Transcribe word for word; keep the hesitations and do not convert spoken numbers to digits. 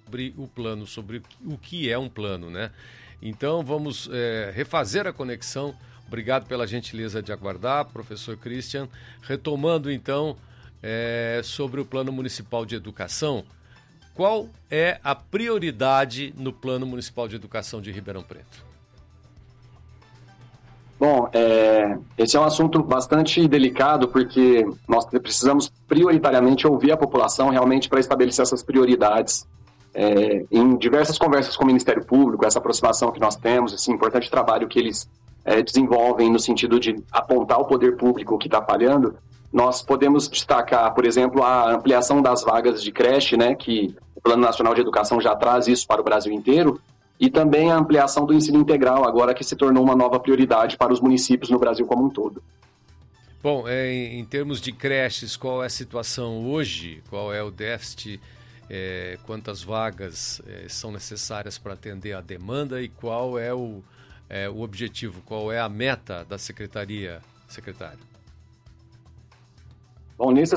sobre o plano, sobre o que é um plano, né? Então, vamos é, refazer a conexão. Obrigado pela gentileza de aguardar, professor Christian. Retomando, então, é, sobre o Plano Municipal de Educação, qual é a prioridade no Plano Municipal de Educação de Ribeirão Preto? Bom, é, esse é um assunto bastante delicado, porque nós precisamos prioritariamente ouvir a população realmente para estabelecer essas prioridades. É, em diversas conversas com o Ministério Público, essa aproximação que nós temos, esse importante trabalho que eles é, desenvolvem no sentido de apontar o poder público que está falhando, nós podemos destacar, por exemplo, a ampliação das vagas de creche, né, que o Plano Nacional de Educação já traz isso para o Brasil inteiro, e também a ampliação do ensino integral, agora que se tornou uma nova prioridade para os municípios no Brasil como um todo. Bom, é, em termos de creches, qual é a situação hoje? Qual é o déficit? É, quantas vagas é, são necessárias para atender a demanda e qual é o, é o objetivo, qual é a meta da Secretaria, secretário? Bom, nesse